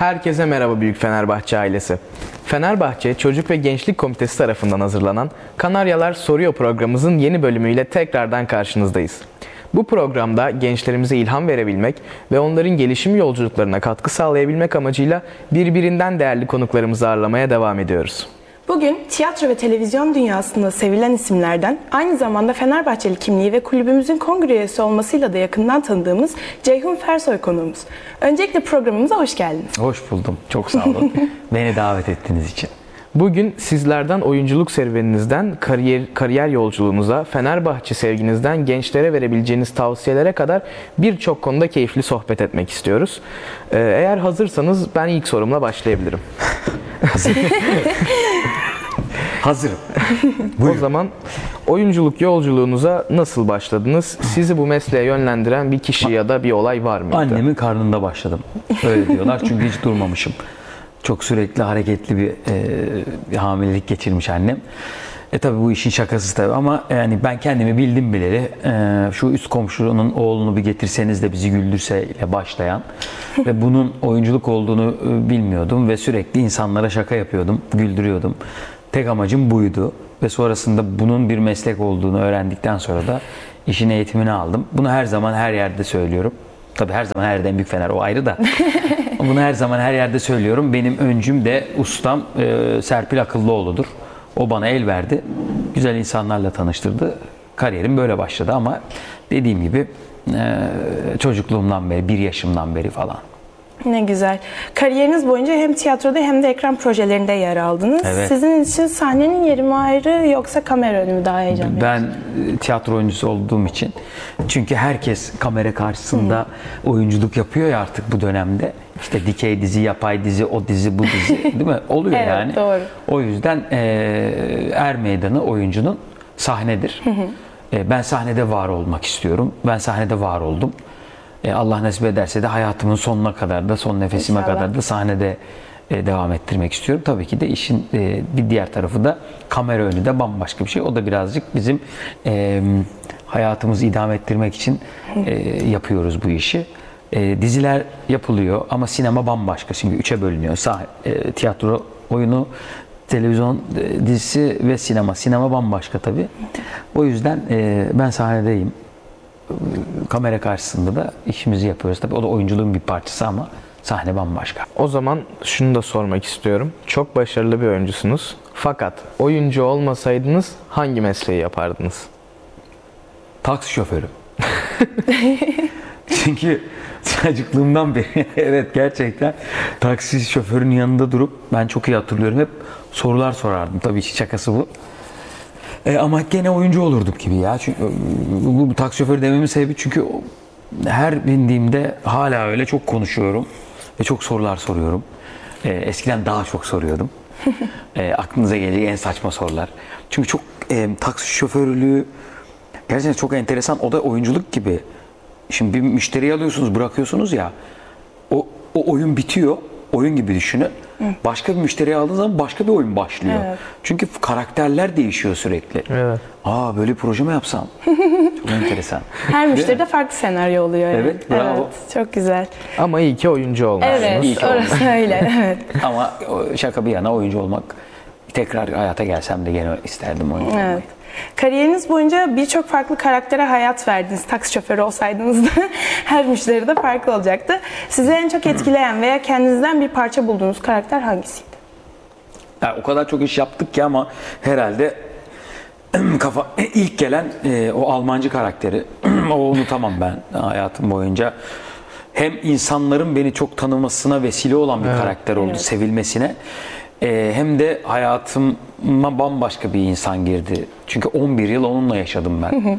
Herkese merhaba Büyük Fenerbahçe ailesi. Fenerbahçe Çocuk ve Gençlik Komitesi tarafından hazırlanan Kanaryalar Soruyor programımızın yeni bölümüyle tekrardan karşınızdayız. Bu programda gençlerimize ilham verebilmek ve onların gelişim yolculuklarına katkı sağlayabilmek amacıyla birbirinden değerli konuklarımızı ağırlamaya devam ediyoruz. Bugün tiyatro ve televizyon dünyasında sevilen isimlerden, aynı zamanda Fenerbahçeli kimliği ve kulübümüzün kongre üyesi olmasıyla da yakından tanıdığımız Ceyhun Fersoy konuğumuz. Öncelikle programımıza hoş geldiniz. Hoş buldum. Çok sağ olun. Beni davet ettiğiniz için. Bugün sizlerden oyunculuk serüveninizden kariyer yolculuğunuza, Fenerbahçe sevginizden gençlere verebileceğiniz tavsiyelere kadar birçok konuda keyifli sohbet etmek istiyoruz. Eğer hazırsanız ben ilk sorumla başlayabilirim. Hazırım. O zaman oyunculuk yolculuğunuza nasıl başladınız? Sizi bu mesleğe yönlendiren bir kişi ya da bir olay var mıydı? Annemin karnında başladım. Öyle diyorlar çünkü hiç durmamışım. Çok sürekli hareketli bir hamilelik geçirmiş annem. Tabii bu işin şakası tabii ama yani ben kendimi bildim bileli şu üst komşunun oğlunu bir getirseniz de bizi güldürse ile başlayan ve bunun oyunculuk olduğunu bilmiyordum ve sürekli insanlara şaka yapıyordum, güldürüyordum. Tek amacım buydu ve sonrasında bunun bir meslek olduğunu öğrendikten sonra da işin eğitimini aldım. Bunu her zaman her yerde söylüyorum. Tabii her zaman her yerden Büyük Fener o ayrı da. Bunu her zaman her yerde söylüyorum. Benim öncüm de ustam Serpil Akıllıoğlu'dur. O bana el verdi. Güzel insanlarla tanıştırdı. Kariyerim böyle başladı ama dediğim gibi çocukluğumdan beri, 1 yaşımdan beri falan. Ne güzel. Kariyeriniz boyunca hem tiyatroda hem de ekran projelerinde yer aldınız. Evet. Sizin için sahnenin yeri mi ayrı yoksa kamera önü mü daha heyecan verici? Ben tiyatro oyuncusu olduğum için. Çünkü herkes kamera karşısında oyunculuk yapıyor ya artık bu dönemde. İşte dikey dizi, yapay dizi, o dizi, bu dizi değil mi? Oluyor Evet, yani. doğru. O yüzden er meydanı oyuncunun sahnedir. Ben sahnede var olmak istiyorum. Ben sahnede var oldum. Allah nasip ederse de hayatımın sonuna kadar da, son nefesime İnşallah. kadar da sahnede devam ettirmek istiyorum. Tabii ki de işin bir diğer tarafı da kamera önü de bambaşka bir şey. O da birazcık bizim hayatımızı idame ettirmek için yapıyoruz bu işi. Diziler yapılıyor ama sinema bambaşka. Şimdi 3'e bölünüyor. Tiyatro oyunu, televizyon dizisi ve sinema. Sinema bambaşka tabii. O yüzden ben sahnedeyim. Kamera karşısında da işimizi yapıyoruz. Tabii o da oyunculuğun bir parçası ama sahne bambaşka. O zaman şunu da sormak istiyorum. Çok başarılı bir oyuncusunuz. Fakat oyuncu olmasaydınız hangi mesleği yapardınız? Taksi şoförü. Çünkü çocukluğumdan beri evet gerçekten taksi şoförünün yanında durup ben çok iyi hatırlıyorum hep sorular sorardım. Tabii ki şakası bu. Ama gene oyuncu olurdum gibi ya. Çünkü bu taksi şoförü dememin sebebi çünkü her bindiğimde hala öyle çok konuşuyorum ve çok sorular soruyorum. Eskiden daha çok soruyordum. Aklınıza gelecek en saçma sorular. Çünkü çok taksi şoförlüğü gerçekten çok enteresan. O da oyunculuk gibi. Şimdi bir müşteriyi alıyorsunuz, bırakıyorsunuz ya. O oyun bitiyor. Oyun gibi düşünün. Başka bir müşteriyi aldığınız zaman başka bir oyun başlıyor. Evet. Çünkü karakterler değişiyor sürekli. Evet. Böyle bir proje mi yapsam? Çok enteresan. Her müşteride farklı senaryo oluyor. Yani. Evet, bravo. Evet, çok güzel. Ama iyi ki oyuncu olmuşsunuz. Evet, iyi ki orası öyle. Evet. Ama şaka bir yana oyuncu olmak, tekrar hayata gelsem de gene isterdim oyuncu olmayı. Evet. Kariyeriniz boyunca birçok farklı karaktere hayat verdiniz. Taksi şoförü olsaydınız da her müşteri de farklı olacaktı. Sizi en çok etkileyen veya kendinizden bir parça bulduğunuz karakter hangisiydi? Yani o kadar çok iş yaptık ki ama herhalde ilk gelen o Almancı karakteri. O unutamam ben hayatım boyunca. Hem insanların beni çok tanımasına vesile olan bir karakter oldu, sevilmesine. Hem de hayatıma bambaşka bir insan girdi. Çünkü 11 yıl onunla yaşadım ben.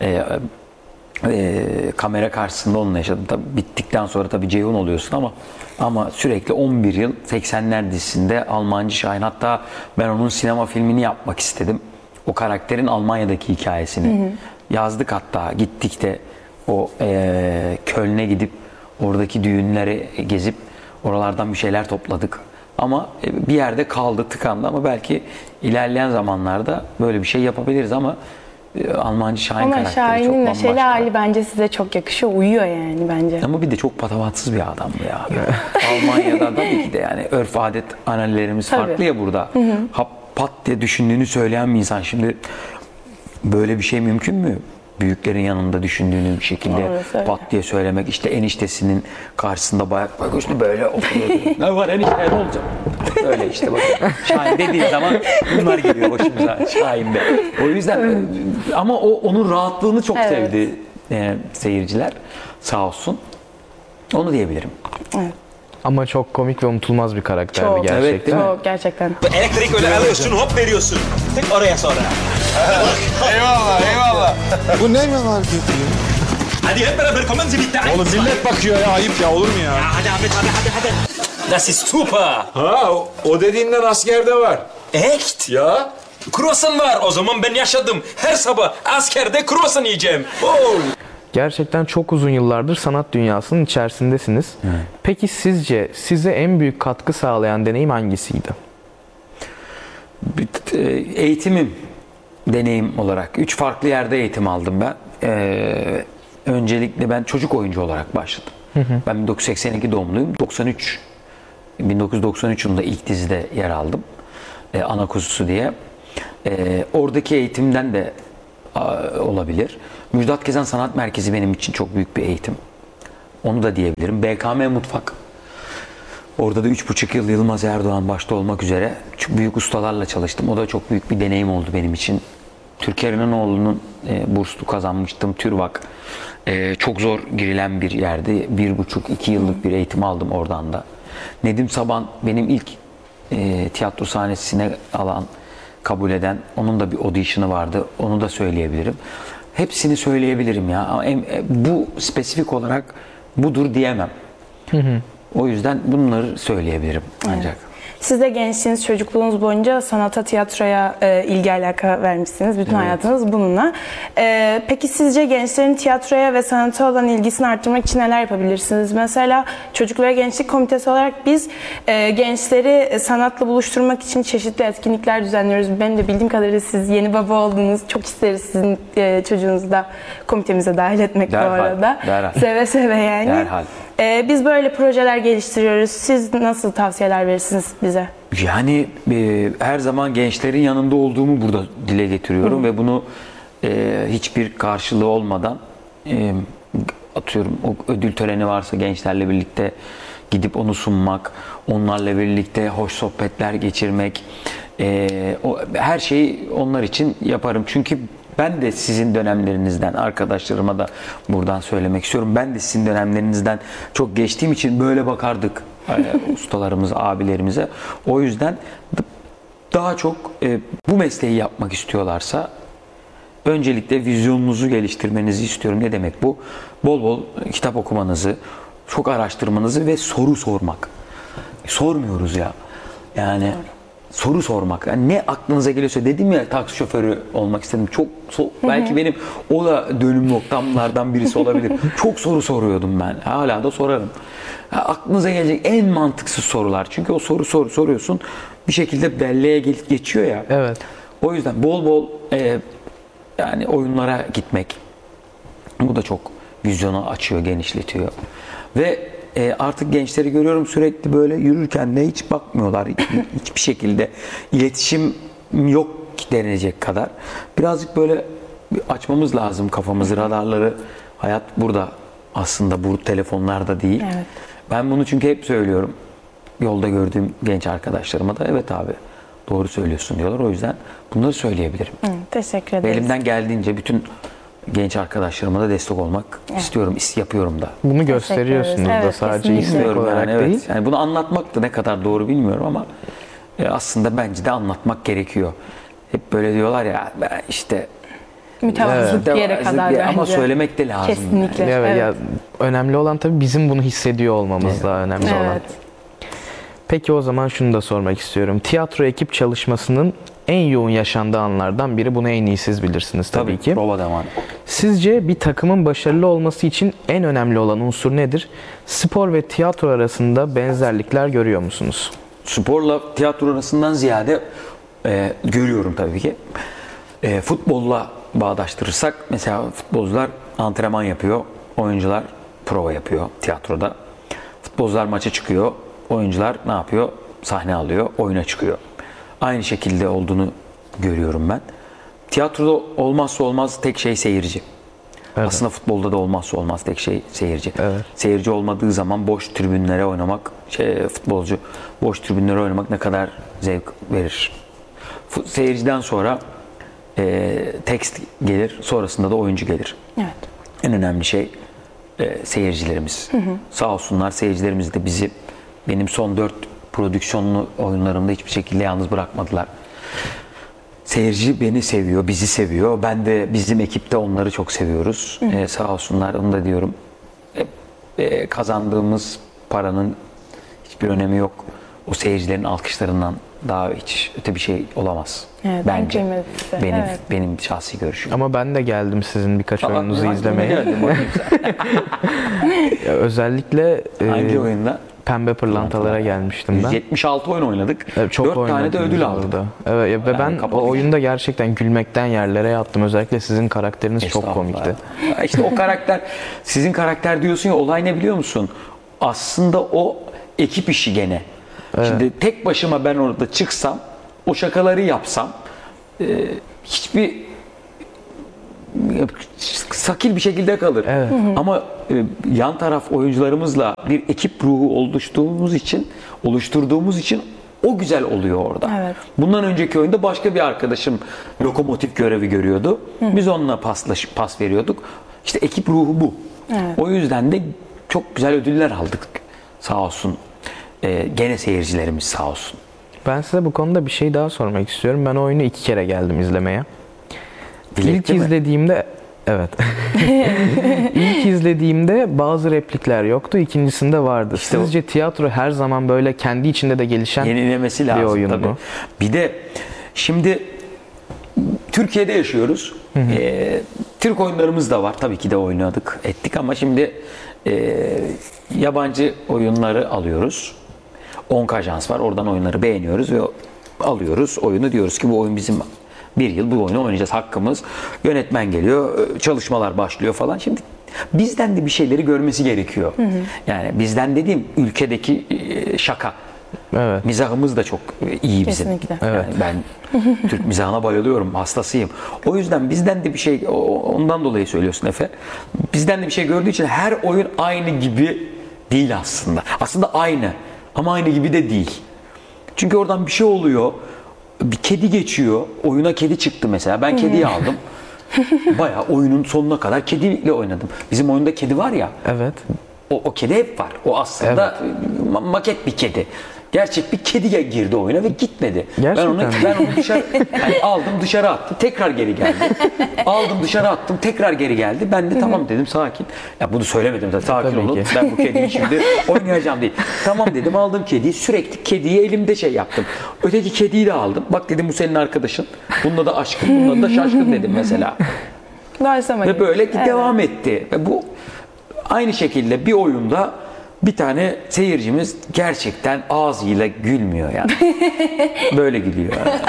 Kamera karşısında onunla yaşadım. Tabii bittikten sonra tabii Ceyhun oluyorsun ama sürekli 11 yıl 80'ler dizisinde Almancı Şahin. Hatta ben onun sinema filmini yapmak istedim. O karakterin Almanya'daki hikayesini yazdık hatta. Gittik de o Köln'e gidip oradaki düğünleri gezip oralardan bir şeyler topladık. Ama bir yerde kaldı, tıkandı ama belki ilerleyen zamanlarda böyle bir şey yapabiliriz ama Almancı Şahin Ama karakteri Şahin'in çok neşeli bambaşka. hali bence size çok yakışıyor, uyuyor yani bence. Ama bir de çok patavatsız bir adamdı ya. Almanya'da tabii ki de yani örf adet analarımız Tabii. farklı ya burada. Pat diye düşündüğünü söyleyen bir insan. Şimdi böyle bir şey mümkün mü? Büyüklerin yanında düşündüğünü bir şekilde Orası öyle. pat diye söylemek. İşte eniştesinin karşısında bak işte böyle oturuyordu. Ne var enişte ne olacak? Öyle işte bak. Şahin dediği zaman bunlar geliyor başımıza Şahin'de. O yüzden ama onun rahatlığını çok Evet. sevdi seyirciler. Sağ olsun. Onu diyebilirim. Ama çok komik ve unutulmaz bir karakterdi Çok. gerçekten. Evet, değil mi? Çok gerçekten. Elektrik öyle alıyorsun hop veriyorsun. Tık oraya sonra. Eyvallah eyvallah. Bu ne memleket ya? Hadi hep beraber kommen Sie bitte. Oğlum millet bakıyor ya ayıp ya olur mu ya? Hadi Ahmet hadi. Das ist super. Ha o dediğinden askerde var. Echt? Ya Croissant var. O zaman ben yaşadım. Her sabah askerde croissant yiyeceğim. Oh. Gerçekten çok uzun yıllardır sanat dünyasının içerisindesiniz. Peki sizce size en büyük katkı sağlayan deneyim hangisiydi? Eğitimim deneyim olarak 3 farklı yerde eğitim aldım ben. Öncelikle ben çocuk oyuncu olarak başladım. Ben 1982 doğumluyum. 1993 yılında ilk dizide yer aldım. Ana Kuzusu diye. Oradaki eğitimden de olabilir. Müjdat Gezen Sanat Merkezi benim için çok büyük bir eğitim. Onu da diyebilirim. BKM Mutfak. Orada da 3,5 yıl Yılmaz Erdoğan başta olmak üzere çok büyük ustalarla çalıştım. O da çok büyük bir deneyim oldu benim için. Türker İnanoğlu'nun burslu kazanmıştım. TÜRVAK. Çok zor girilen bir yerdi. 1,5-2 yıllık bir eğitim aldım oradan da. Nedim Saban benim ilk tiyatro sahnesine kabul eden, onun da bir audition'ı vardı. Onu da söyleyebilirim. Hepsini söyleyebilirim ya. Ama bu spesifik olarak budur diyemem. O yüzden bunları söyleyebilirim ancak. Siz de gençliğiniz, çocukluğunuz boyunca sanata, tiyatroya ilgi alaka vermişsiniz. Bütün hayatınız bununla. Peki sizce gençlerin tiyatroya ve sanata olan ilgisini arttırmak için neler yapabilirsiniz? Mesela Çocuk ve Gençlik Komitesi olarak biz gençleri sanatla buluşturmak için çeşitli etkinlikler düzenliyoruz. Benim de bildiğim kadarıyla siz yeni baba oldunuz. Çok isteriz sizin çocuğunuzu da komitemize dahil etmek bu Derhal, arada. derhal. Seve seve yani. Derhal. Biz böyle projeler geliştiriyoruz. Siz nasıl tavsiyeler verirsiniz bize? Yani her zaman gençlerin yanında olduğumu burada dile getiriyorum ve bunu hiçbir karşılığı olmadan atıyorum o ödül töreni varsa gençlerle birlikte gidip onu sunmak, onlarla birlikte hoş sohbetler geçirmek, her şeyi onlar için yaparım. Çünkü ben de sizin dönemlerinizden, arkadaşlarıma da buradan söylemek istiyorum. Ben de sizin dönemlerinizden çok geçtiğim için böyle bakardık ustalarımız, abilerimize. O yüzden daha çok bu mesleği yapmak istiyorlarsa öncelikle vizyonunuzu geliştirmenizi istiyorum. Ne demek bu? Bol bol kitap okumanızı, çok araştırmanızı ve soru sormak. Sormuyoruz ya. Yani soru sormak. Yani ne aklınıza geliyorsa, dedim ya taksi şoförü olmak istedim. Çok belki benim o da dönüm noktamlardan birisi olabilir. Çok soru soruyordum ben. Hala da sorarım. Aklınıza gelecek en mantıksız sorular. Çünkü o soruyorsun. Bir şekilde belleğe geçiyor ya. Evet. O yüzden bol bol yani oyunlara gitmek. Bu da çok vizyonu açıyor, genişletiyor. Ve artık gençleri görüyorum sürekli böyle yürürken de hiç bakmıyorlar. Hiçbir şekilde iletişim yok denilecek kadar. Birazcık böyle açmamız lazım kafamızı, radarları. Hayat burada aslında, bu telefonlarda değil. Evet. Ben bunu çünkü hep söylüyorum. Yolda gördüğüm genç arkadaşlarıma da evet abi doğru söylüyorsun diyorlar. O yüzden bunları söyleyebilirim. Teşekkür Ve ederiz. elimden geldiğince bütün genç arkadaşlarıma da destek olmak istiyorum, yapıyorum da. Bunu gösteriyorsunuz ederiz. da Evet, sadece kesinlikle. istek Bilmiyorum olarak yani, değil. evet. Yani bunu anlatmak da ne kadar doğru bilmiyorum ama aslında bence de anlatmak gerekiyor. Hep böyle diyorlar ya işte Mütevazılık bir yere kadar bence. ama söylemek de lazım. Kesinlikle. Yani. Evet, Evet. ya önemli olan tabii bizim bunu hissediyor olmamız daha önemli olan. Evet. Peki o zaman şunu da sormak istiyorum. Tiyatro ekip çalışmasının en yoğun yaşandığı anlardan biri. Bunu en iyi siz bilirsiniz tabii ki. Prova zamanı. Sizce bir takımın başarılı olması için en önemli olan unsur nedir? Spor ve tiyatro arasında benzerlikler görüyor musunuz? Sporla tiyatro arasından ziyade görüyorum tabii ki. Futbolla bağdaştırırsak mesela futbolcular antrenman yapıyor, oyuncular prova yapıyor tiyatroda. Futbolcular maça çıkıyor, oyuncular ne yapıyor? Sahne alıyor, oyuna çıkıyor. Aynı şekilde olduğunu görüyorum ben. Tiyatroda olmazsa olmaz tek şey seyirci. Evet. Aslında futbolda da olmazsa olmaz tek şey seyirci. Evet. Seyirci olmadığı zaman boş tribünlere oynamak, futbolcu boş tribünlere oynamak ne kadar zevk verir. Seyirciden sonra tekst gelir, sonrasında da oyuncu gelir. Evet. En önemli şey seyircilerimiz. Sağ olsunlar, seyircilerimiz de benim son 4 prodüksiyonlu oyunlarımda hiçbir şekilde yalnız bırakmadılar. Seyirci beni seviyor, bizi seviyor. Ben de bizim ekipte onları çok seviyoruz. Sağ olsunlar, onu da diyorum. Kazandığımız paranın hiçbir önemi yok. O seyircilerin alkışlarından daha hiç öte bir şey olamaz. Evet, bence. en kıymetlisi. Benim Evet. benim şahsi görüşüm. Ama ben de geldim sizin birkaç oyununuzu Hangi izlemeye. oyuna geldin? Bakayım sen. Ya özellikle Hangi oyunda? Pembe Pırlantalara gelmiştim ben. 176 oyun oynadık. Evet, çok 4 tane de oynadınız ödül aldık. orada. Evet, ve Yani ben kapalı o bir- oyunda gerçekten gülmekten yerlere yattım. Özellikle sizin karakteriniz çok Estağfurullah. komikti. Ya İşte o karakter, sizin karakter diyorsun ya, olay ne biliyor musun? Aslında o ekip işi gene. Şimdi tek başıma ben orada çıksam, o şakaları yapsam, hiçbir sakil bir şekilde kalır. Evet. Ama yan taraf oyuncularımızla bir ekip ruhu oluşturduğumuz için o güzel oluyor orada. Evet. Bundan önceki oyunda başka bir arkadaşım lokomotif görevi görüyordu. Biz onunla pas veriyorduk. İşte ekip ruhu bu. Evet. O yüzden de çok güzel ödüller aldık. Sağ olsun. Gene seyircilerimiz sağ olsun. Ben size bu konuda bir şey daha sormak istiyorum. Ben o oyunu 2 kere geldim izlemeye. İlk Biletli mi? izlediğimde evet. İlk izlediğimde bazı replikler yoktu. İkincisinde vardı. İşte Sizce tiyatro her zaman böyle kendi içinde de gelişen Yenilemesi lazım oyun tabii. mu? Bir de şimdi Türkiye'de yaşıyoruz. Türk oyunlarımız da var. Tabii ki de oynadık, ettik ama şimdi yabancı oyunları alıyoruz. 10 ajans var. Oradan oyunları beğeniyoruz ve alıyoruz oyunu. Diyoruz ki bu oyun bizim, bir yıl bu oyunu oynayacağız, hakkımız. Yönetmen geliyor, çalışmalar başlıyor falan. Şimdi bizden de bir şeyleri görmesi gerekiyor. Yani bizden dediğim ülkedeki şaka. Evet. Mizahımız da çok iyi bizim. Kesinlikle. Yani ben Türk mizahına bayılıyorum, hastasıyım. O yüzden bizden de bir şey, ondan dolayı söylüyorsun Efe. Bizden de bir şey gördüğü için her oyun aynı gibi değil aslında. Aslında aynı ama aynı gibi de değil. Çünkü oradan bir şey oluyor. Bir kedi geçiyor. Oyuna kedi çıktı mesela. Ben kediyi aldım. Bayağı oyunun sonuna kadar kediyle oynadım. Bizim oyunda kedi var ya. Evet. O kedi hep var. O aslında maket bir kedi. Gerçek bir kedi girdi oyuna ve gitmedi. Gerçekten mi? Ben onu dışarı aldım, dışarı attım, tekrar geri geldi. Aldım, dışarı attım, tekrar geri geldi. Ben de tamam dedim, sakin. Ya bunu söylemedim de sakin Tabii olun. ki. Ben bu kediyi şimdi oynayacağım değil. Tamam dedim, aldım kediyi. Sürekli kediyi elimde şey yaptım. Öteki kediyi de aldım. Bak dedim, bu senin arkadaşın. Bununla da aşkın, bununla da şaşkın dedim mesela. Doğaçlama Ve gibi. böyle Evet. devam etti. Ve bu aynı şekilde bir oyunda bir tane seyircimiz gerçekten ağzıyla gülmüyor yani. Böyle gülüyor.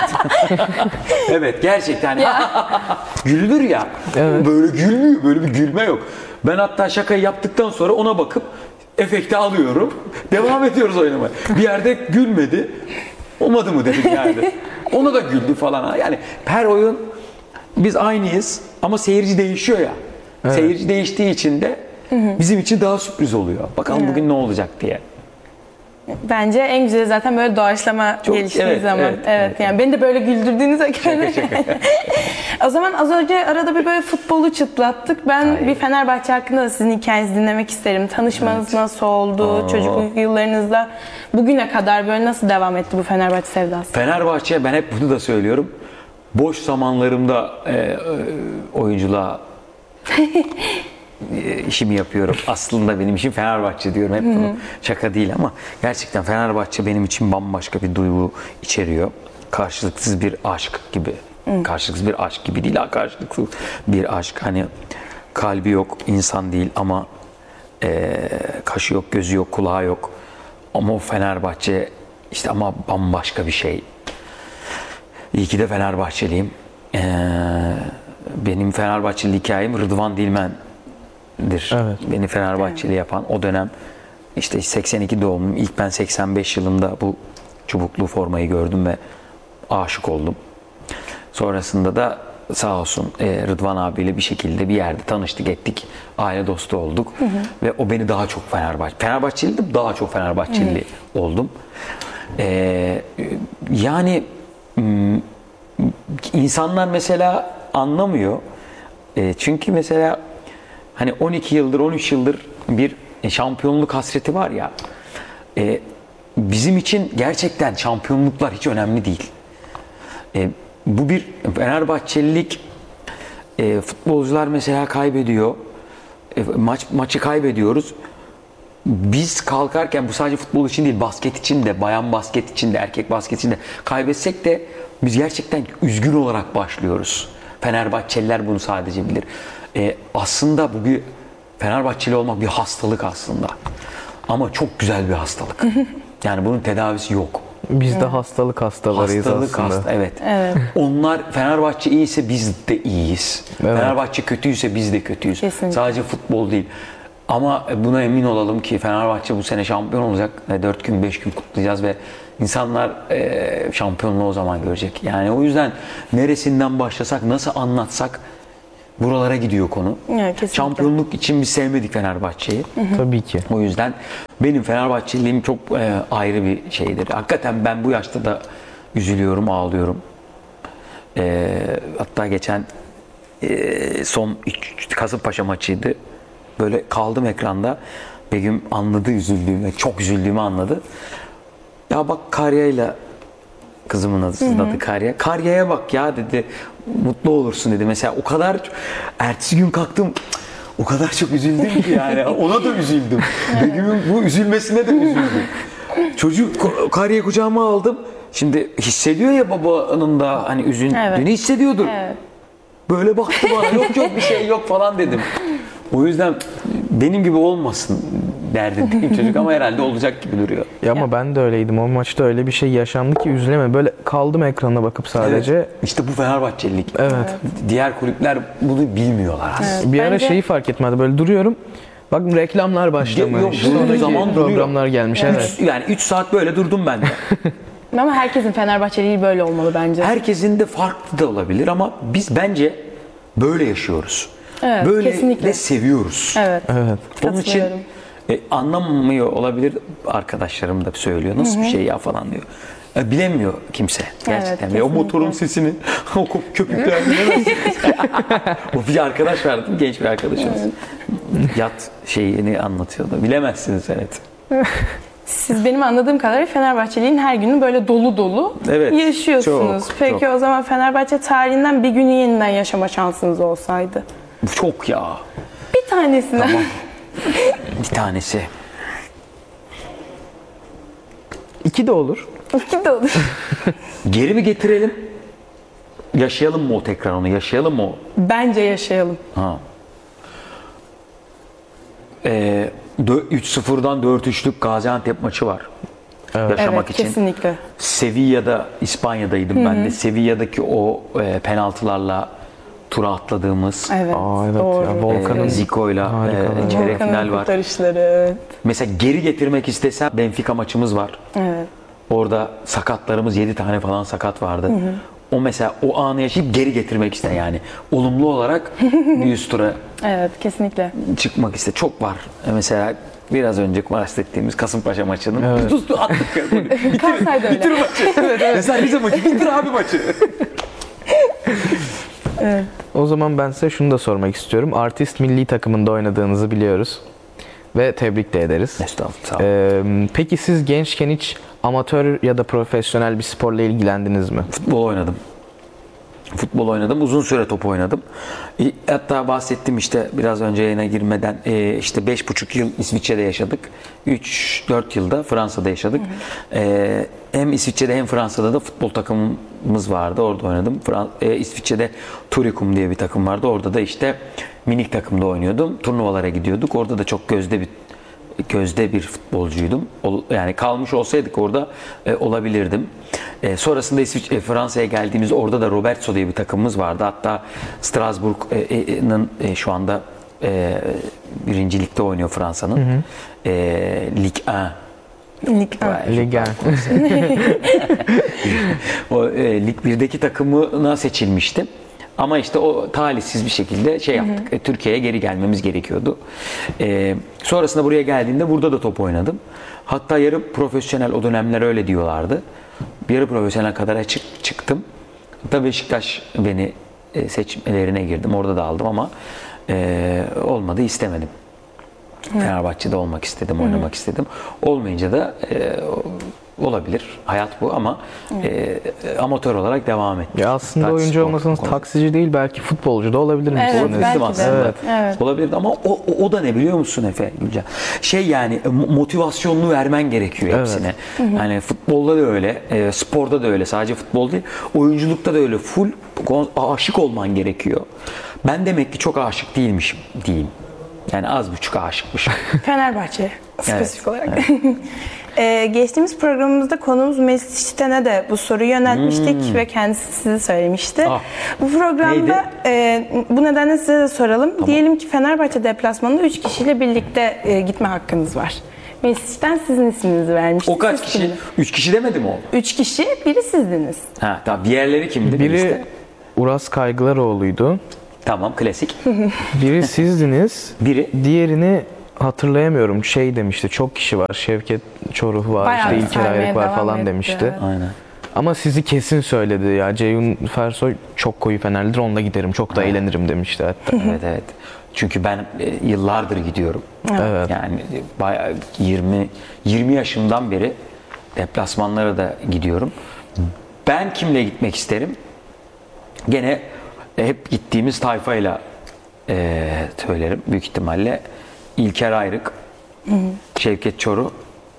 Evet, gerçekten. Gülünür ya. Böyle gülmüyor. Böyle bir gülme yok. Ben hatta şakayı yaptıktan sonra ona bakıp efekti alıyorum. Devam ediyoruz oynamaya. Bir yerde gülmedi. Olmadı mı dedim yani. Ona da güldü falan. Yani her oyun biz aynıyız ama seyirci değişiyor ya. Seyirci değiştiği için de bizim için daha sürpriz oluyor. Bakalım bugün ne olacak diye. Bence en güzeli zaten böyle doğaçlama Çok- geliştiği evet, zaman. evet, evet. Yani beni de böyle güldürdüğünüze göre. O zaman az önce arada bir böyle futbolu çıtlattık. Ben bir Fenerbahçe hakkında da sizin hikayenizi dinlemek isterim. Tanışmanız nasıl oldu? Çocukluk yıllarınızda bugüne kadar böyle nasıl devam etti bu Fenerbahçe sevdası? Fenerbahçe, ben hep bunu da söylüyorum. Boş zamanlarımda oyunculuğa işimi yapıyorum. Aslında benim işim Fenerbahçe diyorum. Hep bunu şaka değil ama gerçekten Fenerbahçe benim için bambaşka bir duygu içeriyor. Karşılıksız bir aşk gibi. Karşılıksız bir aşk gibi değil, karşılıksız bir aşk. Hani kalbi yok, insan değil ama kaşı yok, gözü yok, kulağı yok. Ama o Fenerbahçe işte ama bambaşka bir şey. İyi ki de Fenerbahçeliyim. benim Fenerbahçeli hikayem Rıdvan Dilmen'dir. Evet. Beni Fenerbahçeli yapan o dönem işte 82 doğumluyum. İlk ben 85 yılında bu çubuklu formayı gördüm ve aşık oldum. Sonrasında da sağ olsun Rıdvan abiyle bir şekilde bir yerde tanıştık ettik. Aile dostu olduk. Ve o beni daha çok Fenerbahçeliydim, daha çok Fenerbahçeli oldum. Yani insanlar mesela anlamıyor. Çünkü mesela hani 12 yıldır, 13 yıldır bir şampiyonluk hasreti var ya. Bizim için gerçekten şampiyonluklar hiç önemli değil. Bu bir Fenerbahçelilik. Futbolcular mesela kaybediyor. Maçı kaybediyoruz. Biz kalkarken bu sadece futbol için değil, basket için de, bayan basket için de, erkek basket için de kaybetsek de biz gerçekten üzgün olarak başlıyoruz. Fenerbahçeliler bunu sadece bilir. Aslında bu bir Fenerbahçeli olmak bir hastalık aslında. Ama çok güzel bir hastalık. Yani bunun tedavisi yok. Biz de hastalık hastalarıyız aslında. Evet. Onlar Fenerbahçe iyiyse biz de iyiyiz. Evet. Fenerbahçe kötüyse biz de kötüyüz. Kesinlikle. Sadece futbol değil. Ama buna emin olalım ki Fenerbahçe bu sene şampiyon olacak. 4 gün 5 gün kutlayacağız ve insanlar şampiyonluğu o zaman görecek. Yani o yüzden neresinden başlasak, nasıl anlatsak buralara gidiyor konu. Evet, kesinlikle. Şampiyonluk için biz sevmedik Fenerbahçe'yi. Tabii ki. O yüzden benim Fenerbahçeliliğim çok ayrı bir şeydir. Hakikaten ben bu yaşta da üzülüyorum, ağlıyorum. Hatta geçen son Kasımpaşa maçıydı. Böyle kaldım ekranda. Begüm anladı üzüldüğümü, çok üzüldüğümü anladı. Ya bak Karya'yla, kızımın adı Karya. Karya'ya bak ya dedi, mutlu olursun dedi. Mesela o kadar, ertesi gün kalktım, o kadar çok üzüldüm ki yani. Ona da üzüldüm. Begüm'ün bu üzülmesine de üzüldüm. Çocuk Karya'yı kucağıma aldım. Şimdi hissediyor ya babanın da hani üzüldüğünü hissediyordur. Evet. Böyle baktı bana, yok bir şey yok falan dedim. O yüzden benim gibi olmasın derdindeyim çocuk ama herhalde olacak gibi duruyor. Ya ama ben de öyleydim. O maçta öyle bir şey yaşandı ki üzüleme. Böyle kaldım ekrana bakıp sadece. Evet, işte bu Fenerbahçelilik. Evet. Diğer kulüpler bunu bilmiyorlar aslında. Bir ara Bence- şeyi fark etmedi. Böyle duruyorum. Bak reklamlar başlamış. Yok, durduğu Sonraki zaman programlar duruyor. gelmiş. Evet. Yani 3 saat böyle durdum ben de. Ama herkesin Fenerbahçeliği böyle olmalı bence. Herkesin de farklı da olabilir ama biz bence böyle yaşıyoruz. Evet, böyle kesinlikle. de seviyoruz. Evet. Evet. Onun için Katılıyorum. anlamıyor olabilir, arkadaşlarım da söylüyor. Nasıl bir şey ya falan diyor. Bilemiyor kimse gerçekten. Ve o kesinlikle. motorun sesini, o köpükler bilemezsiniz. O bir arkadaş vardı, genç bir arkadaşımız. Yat şeyini anlatıyordu. Bilemezsiniz evet. Siz benim anladığım kadarıyla Fenerbahçeliğin her günü böyle dolu dolu Evet, yaşıyorsunuz. çok, Peki çok. o zaman Fenerbahçe tarihinden bir günü yeniden yaşama şansınız olsaydı? Çok ya. Bir tanesini. Tamam. Bir tanesi. 2 de olur. İki de olur. Geri mi getirelim? Yaşayalım mı o tekrar onu? Yaşayalım mı o? Bence yaşayalım. Ha. 3-0'dan 4-3'lük Gaziantep maçı var. Yaşamak Evet, için. kesinlikle. Sevilla'da, İspanya'daydım ben de. Sevilla'daki o penaltılarla tura atladığımız Evet. Aa, evet doğru. ya, Volkan'ın Zico'yla harika. çeyrek Volkan'ın final var. kurtarışları, evet. Mesela geri getirmek istesem Benfica maçımız var. Evet. Orada sakatlarımız 7 tane falan sakat vardı. O mesela o anı yaşayıp geri getirmek iste yani. Olumlu olarak bir üst tura Evet, kesinlikle. çıkmak iste. Çok var. Mesela biraz önce bahsettiğimiz Kasımpaşa maçının. Evet. Dur attık. Kalsaydı öyle. Bitir maçı. Mesela bize maçı. Bitir abi maçı. O zaman ben size şunu da sormak istiyorum. Artist milli takımında oynadığınızı biliyoruz. Ve tebrik de ederiz. Estağfurullah. Peki siz gençken hiç amatör ya da profesyonel bir sporla ilgilendiniz mi? Futbol oynadım. Futbol oynadım. Uzun süre top oynadım. Hatta bahsettim işte biraz önce yayına girmeden işte 5,5 yıl İsviçre'de yaşadık. 3-4 yılda Fransa'da yaşadık. Hem İsviçre'de hem Fransa'da da futbol takımımız vardı. Orada oynadım. İsviçre'de Turicum diye bir takım vardı. Orada da işte minik takımda oynuyordum. Turnuvalara gidiyorduk. Orada da çok gözde bir gözde bir futbolcuydum. Yani kalmış olsaydık orada olabilirdim. Sonrasında Fransa'ya geldiğimizde orada da Robertso diye bir takımımız vardı. Hatta Strasbourg'un şu anda birincilikte oynuyor Fransa'nın. Ligue 1. Lig 1. O Lig 1'deki takımına seçilmiştim. Ama işte o talihsiz bir şekilde yaptık. Türkiye'ye geri gelmemiz gerekiyordu. Sonrasında buraya geldiğimde burada da top oynadım. Hatta yarı profesyonel, o dönemler öyle diyorlardı. Yarı profesyonel kadar çıktım. Hatta Beşiktaş beni seçmelerine girdim. Orada da aldım ama olmadı, istemedim. Fenerbahçe'de olmak istedim, oynamak istedim. Olmayınca da olabilir. Hayat bu ama amatör olarak devam ettim. Ya aslında Taksi oyuncu spor olmasanız konusu. taksici değil belki futbolcu da olabilir misiniz? Evet, Olabilirdim belki de. aslında. Evet. Olabilirdi ama o da ne biliyor musun Efe Gülcan? Yani motivasyonunu vermen gerekiyor hepsine. Yani futbolda da öyle, sporda da öyle. Sadece futbol değil. Oyunculukta da öyle. Full aşık olman gerekiyor. Ben demek ki çok aşık değilmişim diyeyim. Yani az buçuk aşıkmışım. Fenerbahçe spesifik olarak. Geçtiğimiz programımızda konuğumuz Mesut İşten'e de bu soruyu yöneltmiştik ve kendisi size söylemişti. Bu programda bu nedenle size de soralım. Diyelim ki Fenerbahçe deplasmanında 3 kişiyle birlikte gitme hakkınız var. Mesut İşten sizin isminizi vermişti. O kaç Siz kişi? kimdi? 3 kişi demedi mi o? 3 kişi, biri sizdiniz. Ha, tamam. Diğerleri kimdi? Biri Liste? Uras Kaygılaroğlu'ydu. Tamam, klasik. Biri sizdiniz. Biri Diğerini hatırlayamıyorum. Şey demişti. Çok kişi var. Şevket Çoruh var. Bayağı işte İlker saymaya Ayrık var devam falan etti. demişti. aynen. Ama sizi kesin söyledi ya. Ceyhun Fersoy çok koyu Fenerlidir. Onunla giderim. Çok da eğlenirim demişti hatta. Evet. Çünkü ben yıllardır gidiyorum. Evet. Yani bayağı 20 yaşımdan beri deplasmanlara da gidiyorum. Ben kimle gitmek isterim? Gene hep gittiğimiz tayfayla söylerim büyük ihtimalle. İlker Ayrık, Şevket Çoruh,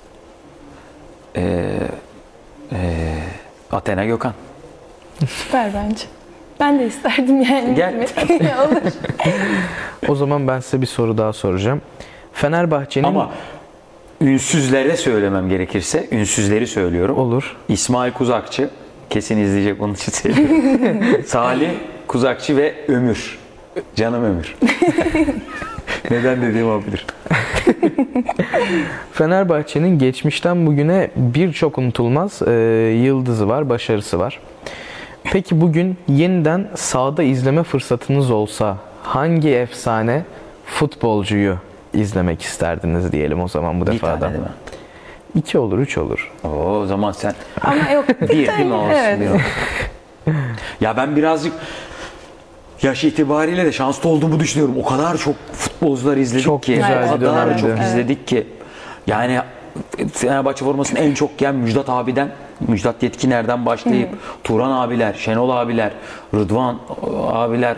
Athena Gökhan. Süper bence. Ben de isterdim yani. Gel. gitmek. Olur. O zaman ben size bir soru daha soracağım. Fenerbahçe'nin Ama ünsüzlere söylemem gerekirse, ünsüzleri söylüyorum. olur. İsmail Kuzakçı, kesin izleyecek onun için söylüyorum. Salih Kuzakçı ve Ömür. Canım Ömür. Neden dediğimi o bilir. Fenerbahçe'nin geçmişten bugüne birçok unutulmaz yıldızı var, başarısı var. Peki bugün yeniden sahada izleme fırsatınız olsa hangi efsane futbolcuyu izlemek isterdiniz diyelim o zaman bu Bir defa da. tane değil mi? 2 olur, 3 olur. O zaman sen Ama yok. bir değil mi olsun? Evet. Bir olsun. Ya ben birazcık yaş itibariyle de şanslı olduğumu düşünüyorum. O kadar çok futbolcular izledik Çok ki. güzel O bir kadar dönemdi. çok izledik ki. Yani Fenerbahçe formasını en çok giyen Müjdat abiden, Müjdat Yetkiner'den başlayıp Turan abiler, Şenol abiler, Rıdvan abiler,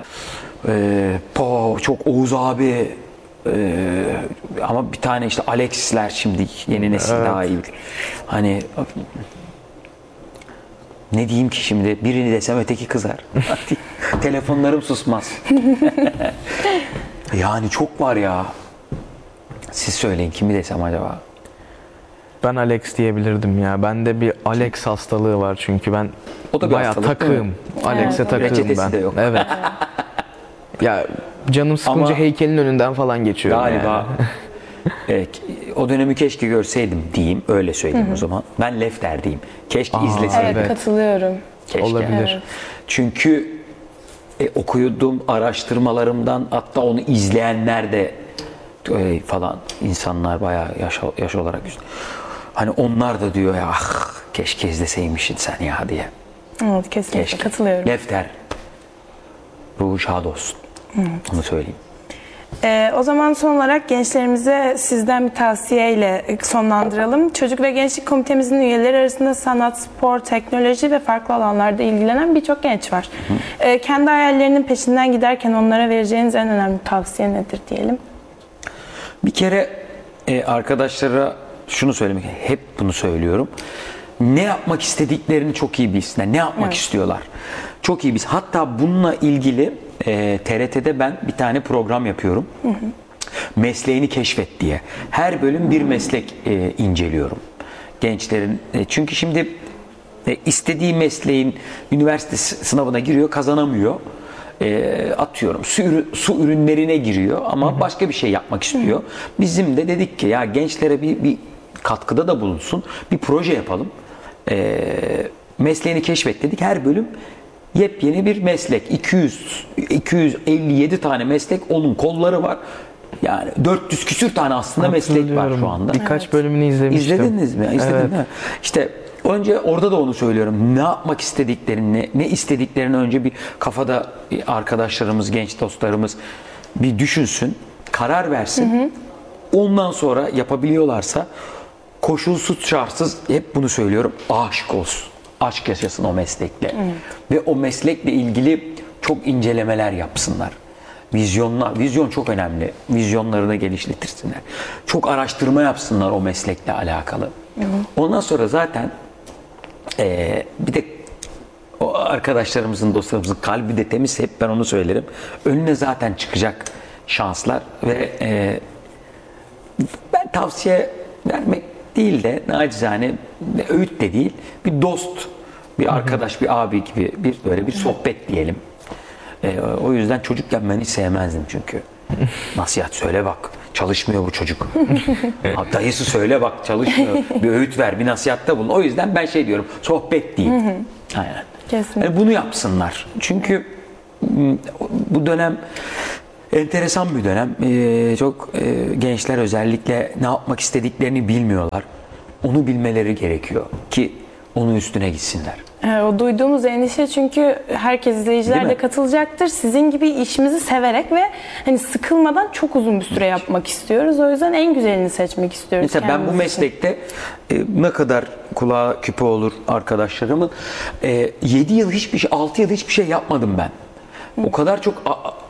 çok Oğuz abi, ama bir tane işte Alexis'ler şimdi yeni nesil daha iyi. Hani ne diyeyim ki şimdi, birini desem öteki kızar. Telefonlarım susmaz. Yani çok var ya. Siz söyleyin, kimi desem acaba? Ben Alex diyebilirdim ya. Bende bir Alex hastalığı var çünkü ben O da bir bayağı hastalık değil takığım. mi? Alex'e takığım Reçetesi ben. de yok. Evet. Ya canım sıkınca Ama heykelin önünden falan geçiyorum Galiba o dönemi keşke görseydim diyeyim. Öyle söyleyeyim o zaman. Ben Lefter diyeyim. Keşke izleseydim. Evet, katılıyorum. Keşke. Olabilir. Evet. Çünkü okuyduğum araştırmalarımdan, hatta onu izleyenler de falan insanlar bayağı yaş olarak hani onlar da diyor ya, ah keşke izleseymişsin sen ya diye. Evet, kesinlikle Keşke. katılıyorum. Lefter ruhu şad olsun. Onu söyleyeyim. O zaman son olarak gençlerimize sizden bir tavsiyeyle sonlandıralım. Çocuk ve Gençlik Komitemizin üyeleri arasında sanat, spor, teknoloji ve farklı alanlarda ilgilenen birçok genç var. Kendi hayallerinin peşinden giderken onlara vereceğiniz en önemli tavsiye nedir diyelim? Bir kere arkadaşlara şunu söylemek, hep bunu söylüyorum. Ne yapmak istediklerini çok iyi bilsinler. Ne yapmak istiyorlar. Çok iyi bilsin. Hatta bununla ilgili TRT'de ben bir tane program yapıyorum. mesleğini keşfet diye. Her bölüm bir meslek inceliyorum. Gençlerin çünkü şimdi istediği mesleğin üniversite sınavına giriyor, kazanamıyor. Atıyorum su ürünlerine giriyor ama başka bir şey yapmak istiyor. Bizim de dedik ki ya gençlere bir katkıda da bulunsun. Bir proje yapalım. Mesleğini keşfet dedik. Her bölüm yepyeni bir meslek. 257 tane meslek, onun kolları var. Yani 400 küsür tane aslında meslek var şu anda. Birkaç bölümünü izlemiştim. İzlediniz mi? İzledin mi? İşte önce orada da onu söylüyorum. Ne yapmak istediklerini, ne istediklerini önce bir kafada arkadaşlarımız, genç dostlarımız bir düşünsün, karar versin. Ondan sonra yapabiliyorlarsa koşulsuz şartsız, hep bunu söylüyorum, aşık olsun. Aşk yaşasın o meslekle. Ve o meslekle ilgili çok incelemeler yapsınlar. Vizyon çok önemli. Vizyonlarını geliştirsinler. Çok araştırma yapsınlar o meslekle alakalı. Ondan sonra zaten bir de o arkadaşlarımızın, dostlarımızın kalbi de temiz, hep ben onu söylerim. Önüne zaten çıkacak şanslar ve ben tavsiye vermek değil de nacizane, öğüt de değil, bir dost, bir arkadaş, bir abi gibi böyle bir sohbet diyelim. O yüzden çocukken ben hiç sevmezdim çünkü. Nasihat söyle bak, çalışmıyor bu çocuk. Dayısı söyle bak, çalışmıyor. Bir öğüt ver, bir nasihatta bulun. O yüzden ben şey diyorum, sohbet değil. Aynen. Kesinlikle. Bunu yapsınlar. Çünkü bu dönem enteresan bir dönem. Çok gençler özellikle ne yapmak istediklerini bilmiyorlar. Onu bilmeleri gerekiyor ki onun üstüne gitsinler. O duyduğumuz endişe, çünkü herkes, izleyiciler Değil de mi? katılacaktır. Sizin gibi işimizi severek ve hani sıkılmadan çok uzun bir süre yapmak istiyoruz. O yüzden en güzelini seçmek istiyoruz. Mesela ben bu kendimiz için. meslekte ne kadar kulağa küpe olur arkadaşlarımın, 7 yıl hiçbir şey, 6 yıl hiçbir şey yapmadım ben. O kadar çok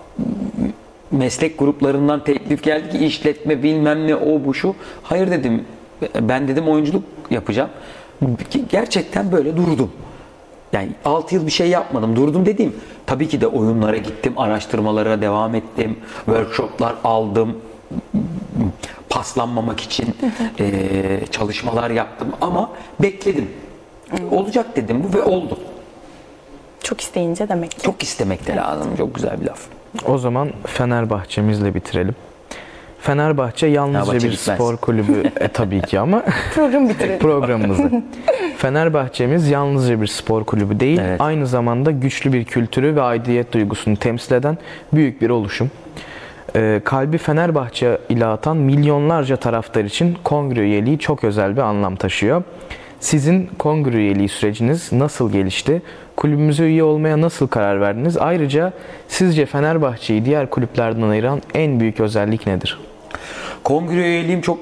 meslek gruplarından teklif geldi ki işletme bilmem ne, o bu şu. Hayır dedim, ben dedim oyunculuk yapacağım. Gerçekten böyle durdum. Yani 6 yıl bir şey yapmadım. Durdum dediğim, tabii ki de oyunlara gittim, araştırmalara devam ettim, workshoplar aldım, paslanmamak için çalışmalar yaptım ama bekledim. Olacak dedim bu ve oldu. Çok isteyince demek ki. Çok istemek de lazım. Çok güzel bir laf. O zaman Fenerbahçemizle bitirelim. Fenerbahçe yalnızca Fenerbahçe bir bitmez. spor kulübü tabii ki ama Program bitirelim. programımızı. Fenerbahçemiz yalnızca bir spor kulübü değil, Evet. aynı zamanda güçlü bir kültürü ve aidiyet duygusunu temsil eden büyük bir oluşum. Kalbi Fenerbahçe ile atan milyonlarca taraftar için kongre üyeliği çok özel bir anlam taşıyor. Sizin kongre üyeliği süreciniz nasıl gelişti? Kulübümüze üye olmaya nasıl karar verdiniz? Ayrıca sizce Fenerbahçe'yi diğer kulüplerden ayıran en büyük özellik nedir? Kongre üyeliğim çok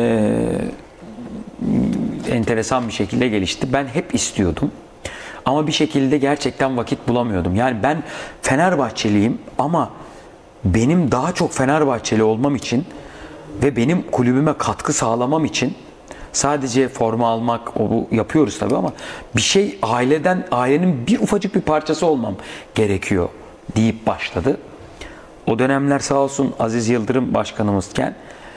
enteresan bir şekilde gelişti. Ben hep istiyordum. Ama bir şekilde gerçekten vakit bulamıyordum. Yani ben Fenerbahçeliyim ama benim daha çok Fenerbahçeli olmam için ve benim kulübüme katkı sağlamam için sadece forma almak, o bu yapıyoruz tabii ama bir şey ailenin bir ufacık bir parçası olmam gerekiyor deyip başladı. O dönemler sağ olsun Aziz Yıldırım başkanımızken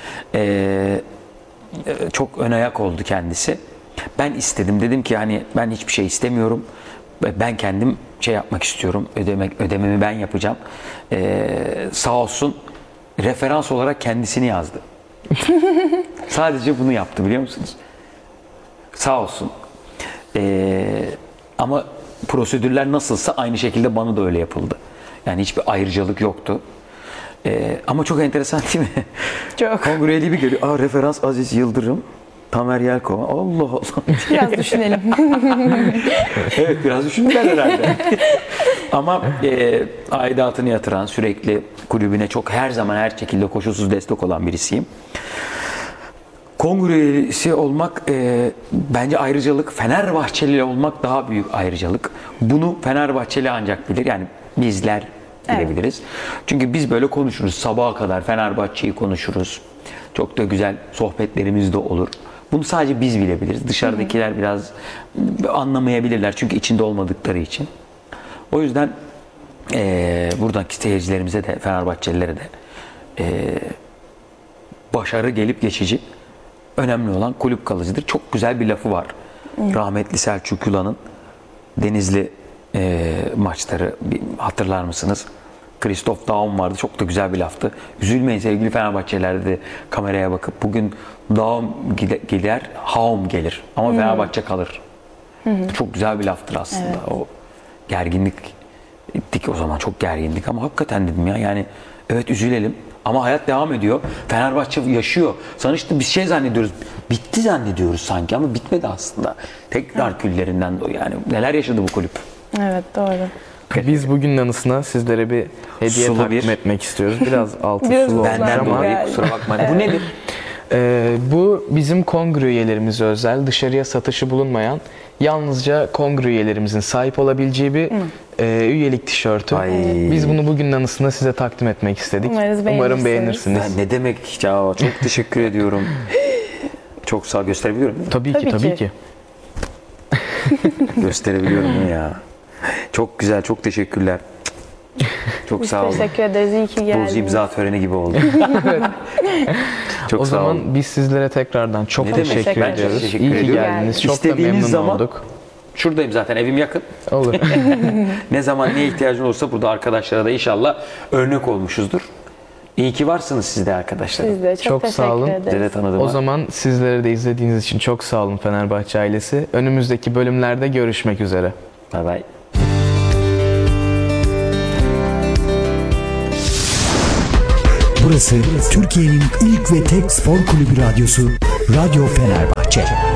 çok ön ayak oldu kendisi. Ben istedim. Dedim ki hani ben hiçbir şey istemiyorum. Ben kendim şey yapmak istiyorum. Ödememi ben yapacağım. Sağ olsun referans olarak kendisini yazdı. Sadece bunu yaptı, biliyor musunuz? Sağ olsun. Ama prosedürler nasılsa aynı şekilde bana da öyle yapıldı. Yani hiçbir ayrıcalık yoktu. Ama çok enteresan değil mi? Çok. Kongre üyeliği bir geliyor. Referans Aziz Yıldırım, Tamer Yelkova. Allah Allah. Biraz düşünelim. Evet, biraz düşündüler herhalde. Ama aidatını yatıran, sürekli kulübüne çok her zaman her şekilde koşulsuz destek olan birisiyim. Kongre üyesi olmak bence ayrıcalık. Fenerbahçeli olmak daha büyük ayrıcalık. Bunu Fenerbahçeli ancak bilir. Yani bizler bilebiliriz. Çünkü biz böyle konuşuruz. Sabaha kadar Fenerbahçe'yi konuşuruz. Çok da güzel sohbetlerimiz de olur. Bunu sadece biz bilebiliriz. Dışarıdakiler biraz anlamayabilirler. Çünkü içinde olmadıkları için. O yüzden buradaki seyircilerimize de, Fenerbahçelilere de Başarı gelip geçici. Önemli olan kulüp kalıcıdır. Çok güzel bir lafı var. Rahmetli Selçuk Yula'nın Denizli maçları hatırlar mısınız? Christoph Daum vardı. Çok da güzel bir laftı. Üzülmeyin sevgili Fenerbahçeliler dedi kameraya bakıp. Bugün Daum gider, Haum gelir. Ama Fenerbahçe kalır. Çok güzel bir laftır aslında. Evet. O gerginlik ettik o zaman. Çok gergindik ama hakikaten dedim ya yani evet üzülelim. Ama hayat devam ediyor. Fenerbahçe yaşıyor. Sonuçta bir şey zannediyoruz. Bitti zannediyoruz sanki ama bitmedi aslında. Tekrar küllerinden yani neler yaşadı bu kulüp. Evet, doğru. Biz bugünün anısına sizlere bir hediye Sulu takdim bir- etmek istiyoruz. Biraz altı Biraz sulu olmuş Benden Ama- dolayı Yani. kusura bakmayın. Bu nedir? Bu bizim kongre üyelerimize özel, dışarıya satışı bulunmayan, yalnızca kongre üyelerimizin sahip olabileceği bir üyelik tişörtü. Ay. Biz bunu bugünün anısına size takdim etmek istedik. Umarım Umarım beğenirsiniz. beğenirsiniz. Ne demek ya? Çok teşekkür ediyorum. Çok sağ gösterebiliyorum değil mi? Tabii ki, Tabii tabii ki. ki. Gösterebiliyorum ya. Çok güzel, çok teşekkürler. Çok Biz sağ olun. teşekkür ederiz. İyi ki Buz geldiniz. imza töreni gibi oldu. Çok O sağ zaman olun. biz sizlere tekrardan çok Ne demek? teşekkür Ben çok ediyoruz. teşekkür İyi ki ediyorum. geldiniz. Çok da İstediğiniz memnun zaman- olduk. Şuradayım zaten, evim yakın. Olur. Ne zaman neye ihtiyacın olursa burada arkadaşlara da inşallah örnek olmuşuzdur. İyi ki varsınız siz de arkadaşlar. Siz de çok, Çok teşekkür sağ olun. ederiz. Size de tanıdığıma. O zaman sizlere de izlediğiniz için çok sağ olun Fenerbahçe ailesi. Önümüzdeki bölümlerde görüşmek üzere. Bay bay. Burası Türkiye'nin ilk ve tek spor kulübü radyosu Radyo Fenerbahçe.